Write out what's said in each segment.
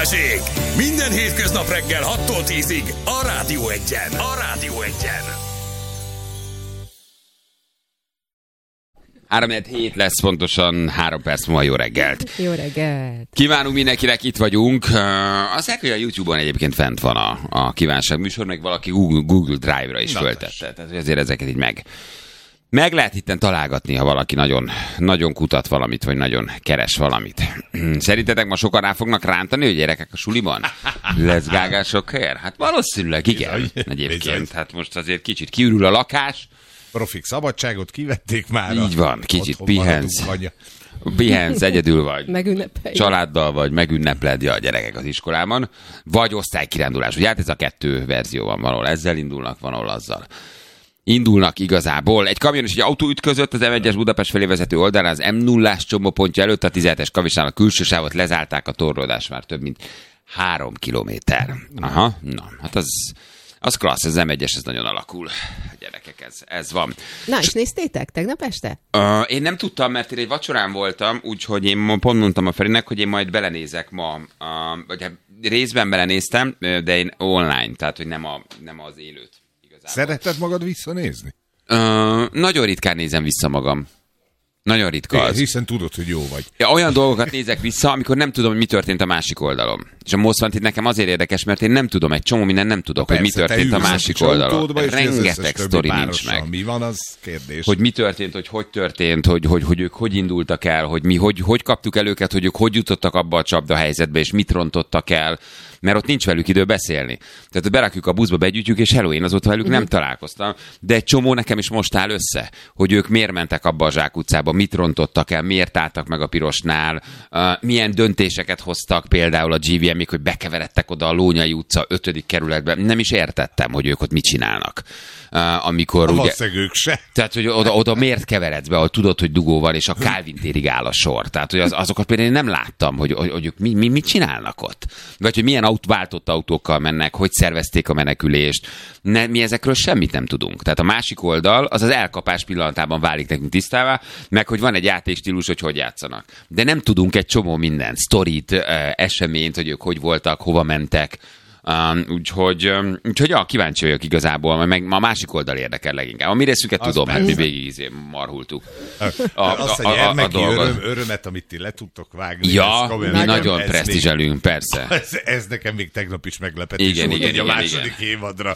Balázsék! Minden hétköznap reggel 6-tól 10-ig a Rádió Egyen. A Rádió Egyen. 3-7 lesz pontosan 3 perc múlva. Jó reggelt! Jó reggelt! Kívánunk mindenkinek, itt vagyunk. Azt hogy a YouTube-on egyébként fent van a kívánság műsor, meg valaki Google Drive-ra is föltette. Tehát azért ezeket így meg lehet itten találgatni, ha valaki nagyon, nagyon kutat valamit, vagy nagyon keres valamit. Szerintetek ma sokan rá fognak rántani, hogy gyerekek a suliban? Lesz gágások helyen? Hát valószínűleg igen. Egyébként, hát most azért kicsit kiürül a lakás. Profik szabadságot kivették már. Így van, kicsit pihensz, egyedül vagy. Családdal vagy, megünnepled a gyerekek az iskolában. Vagy osztálykirándulás. Ugye hát ez a 2 verzió van, valahol ezzel indulnak, valahol azzal indulnak igazából. Egy kamion és egy autó ütközött az M1-es Budapest felé vezető oldalán az M0-ás csomópontja előtt, a 17-es kavisnál a külső sávot lezárták, a torlódás már több mint 3 kilométer. Aha, na, hát az klassz, az M1-es, ez nagyon alakul. Gyerekek, ez van. Na, és néztétek tegnap este? Én nem tudtam, mert én egy vacsorán voltam, úgyhogy én pont mondtam a Ferinek, hogy én majd belenézek ma, vagy hát részben belenéztem, de én online, tehát hogy nem az élőt. Szereted magad visszanézni? Nagyon ritkán nézem vissza magam. Nagyon ritka az. Hiszen tudod, hogy jó vagy. Ja, olyan dolgokat nézek vissza, amikor nem tudom, hogy mi történt a másik oldalon. És a Most Wanted nekem azért érdekes, mert én nem tudom, egy csomó minden nem tudok, hogy mi történt a másik oldalon. Rengeteg sztori nincs meg. Mi van, az kérdés. Hogy mi történt, hogy történt, hogy ők hogy indultak el, hogy mi hogy kaptuk el őket, hogy ők hogy jutottak abba a csapda helyzetbe, és mit rontottak el, mert ott nincs velük idő beszélni. Tehát berakjuk a buszba, begyűjtjük, és hello, én azóta velük nem találkoztam. De egy csomó nekem is most áll össze, hogy ők miért mentek abba a zsákutcába, mit rontottak el, miért álltak meg a pirosnál, milyen döntéseket hoztak például a GVM-ik, hogy bekeveredtek oda a Lónyai utca 5. kerületbe. Nem is értettem, hogy ők ott mit csinálnak. Amikor ugye, ők se. Tehát, hogy oda miért keveredsz be, ahol tudod, hogy dugó van, és a Kálvin térig áll a sor. Tehát, hogy azokat például én nem láttam, hogy ők mit csinálnak ott. Vagy hogy milyen váltott autókkal mennek, hogy szervezték a menekülést. Mi ezekről semmit nem tudunk. Tehát a másik oldal az elkapás pillanatában válik nekünk tisztává, meg hogy van egy játékstílus, hogy játszanak. De nem tudunk egy csomó mindent, sztorit, eseményt, hogy ők hogy voltak, hova mentek. Úgyhogy kíváncsi vagyok igazából, meg a másik oldal érdekel leginkább. A mi részünket tudom, mert mi végig marhultuk. Azt a gyermeki örömet, amit ti le tudtok vágni. Ja, mi nagyon presztízselünk, persze. Ez nekem még tegnap is meglepetés volt, hogy a második évadra.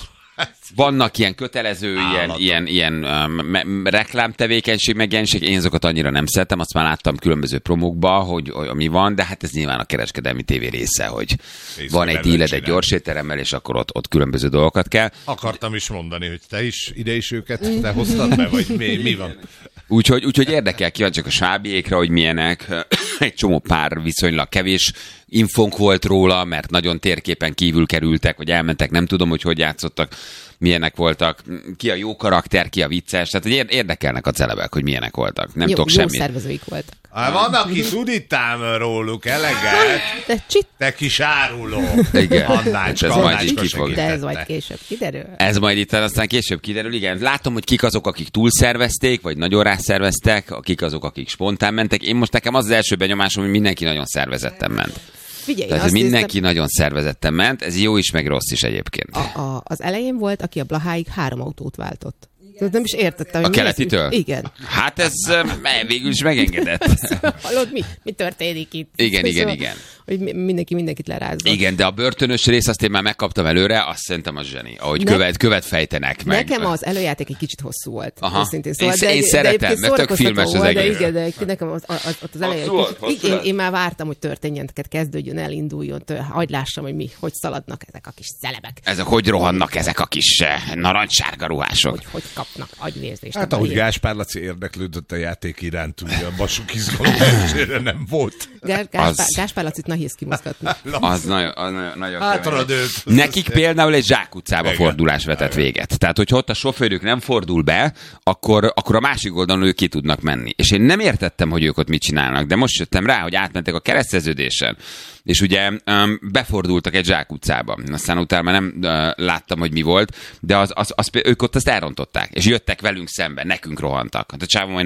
Vannak ilyen kötelező, ilyen reklámtevékenység, megjelenések, én azokat annyira nem szeretem, azt már láttam különböző promókba, hogy mi van, de hát ez nyilván a kereskedelmi tévé része, hogy van egy díled egy gyors étteremmel, és akkor ott különböző dolgokat kell. Akartam is mondani, hogy te is ide is őket te hoztad be, vagy mi van? Úgyhogy érdekel, kíváncsiak a svábiékra, hogy milyenek. Egy csomó pár viszonylag kevés infónk volt róla, mert nagyon térképen kívül kerültek, vagy elmentek, nem tudom, hogy játszottak, milyenek voltak, ki a jó karakter, ki a vicces, tehát érdekelnek a celebek, hogy milyenek voltak. Nem tudok semmit. Jó szervezőik voltak. Van, aki tudítám róluk eleget, te kis áruló. Igen, Annácska, ez majd így kifog. De ez majd később kiderül. Ez majd itt aztán később kiderül, igen. Látom, hogy kik azok, akik túlszervezték, vagy nagyon rászerveztek, akik azok, akik spontán mentek. Én most nekem az első benyomásom, hogy mindenki nagyon szervezetten ment. Figyelj, tehát mindenki nagyon szervezetten ment, ez jó is, meg rossz is egyébként. Az elején volt, aki a Blaháig 3 autót váltott. Tehát nem is értettem, hogy a keletitől? Igen. Hát ez végül is megengedett. Hallod, mi történik itt? Igen. Hogy mindenkit lerázza. Igen, de a börtönös rész azt én már megkaptam előre, azt szerintem az zseni. Ahogy követ fejtenek meg. Nekem az előjáték egy kicsit hosszú volt. Szóval, én szeretem, mert tök filmes az egész. De igen, de nekem az elején én már vártam, hogy történjen, kezdődjön, elinduljon, hagyd lássam, hogy hogy szaladnak ezek a kis celebek. Ezek hogy rohannak ezek a kis narancssárga ruhások. Hogy kapnak agyvérzést. Hát ahogy Gáspár Laci érdeklődött a játék iránt, ugye a basuk izgalom elsőre nem volt. Gáspár Lacit nehéz kimozgatni. Az nagyon Hátradőlt. Nekik például egy zsákutcába fordulás vetett véget. Tehát, hogyha ott a sofőrük nem fordul be, akkor a másik oldalon ők ki tudnak menni. És én nem értettem, hogy ők ott mit csinálnak, de most jöttem rá, hogy átmentek a kereszteződésen. És ugye befordultak egy zsákutcába. Aztán utána nem láttam, hogy mi volt, de ők ott azt elrontották. És jöttek velünk szembe, nekünk rohantak. Hát a csávó